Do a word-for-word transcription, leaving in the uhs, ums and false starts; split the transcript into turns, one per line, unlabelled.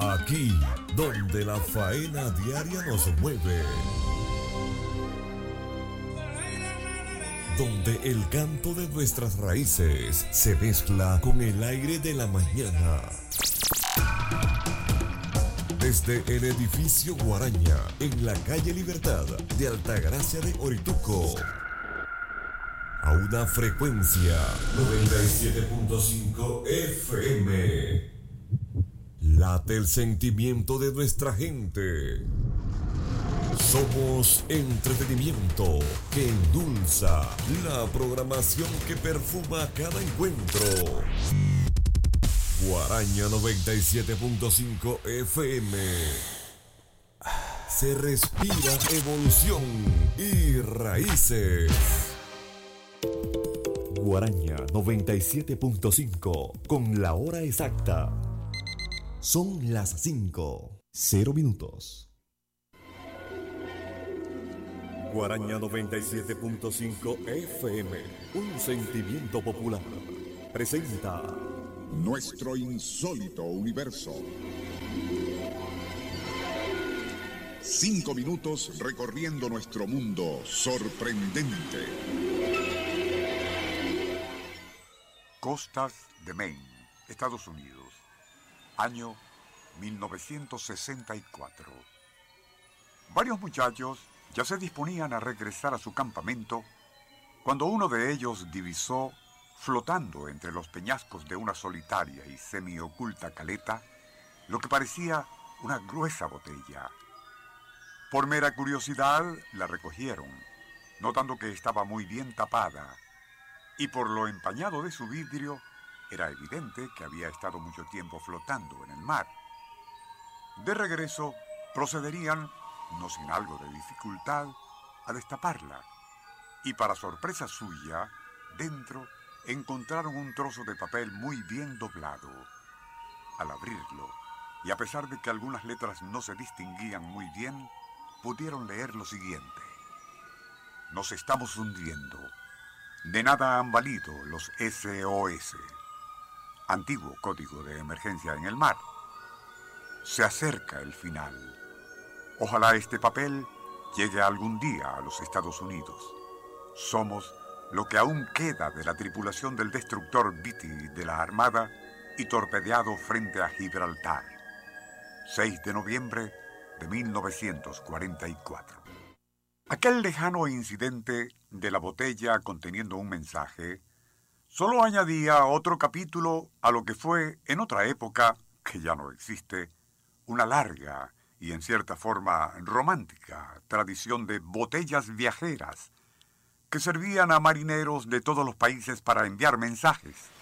Aquí, donde la faena diaria nos mueve. Donde el canto de nuestras raíces se mezcla con el aire de la mañana. Desde el edificio Guaraña, en la calle Libertad de Altagracia de Orituco, a una frecuencia noventa y siete punto cinco F M. Late el sentimiento de nuestra gente. Somos entretenimiento que endulza la programación que perfuma cada encuentro. Guaraña noventa y siete punto cinco F M. Se respira evolución y raíces. Guaraña noventa y siete punto cinco con la hora exacta. Son las cinco, cero minutos. Guaraña noventa y siete punto cinco F M, un sentimiento popular, presenta
Nuestro insólito universo. Cinco minutos recorriendo nuestro mundo sorprendente.
Costas de Maine, Estados Unidos. Año mil novecientos sesenta y cuatro. Varios muchachos ya se disponían a regresar a su campamento cuando uno de ellos divisó, flotando entre los peñascos de una solitaria y semioculta caleta, lo que parecía una gruesa botella. Por mera curiosidad la recogieron, notando que estaba muy bien tapada, y por lo empañado de su vidrio era evidente que había estado mucho tiempo flotando en el mar. De regreso procederían, no sin algo de dificultad, a destaparla, y para sorpresa suya, dentro encontraron un trozo de papel muy bien doblado. Al abrirlo, y a pesar de que algunas letras no se distinguían muy bien, pudieron leer lo siguiente: nos estamos hundiendo. De nada han valido los S O S. Antiguo código de emergencia en el mar. Se acerca el final. Ojalá este papel llegue algún día a los Estados Unidos. Somos lo que aún queda de la tripulación del destructor Beatty de la Armada y torpedeado frente a Gibraltar. seis de noviembre de mil novecientos cuarenta y cuatro. Aquel lejano incidente de la botella conteniendo un mensaje solo añadía otro capítulo a lo que fue, en otra época, que ya no existe, una larga y en cierta forma romántica tradición de botellas viajeras que servían a marineros de todos los países para enviar mensajes.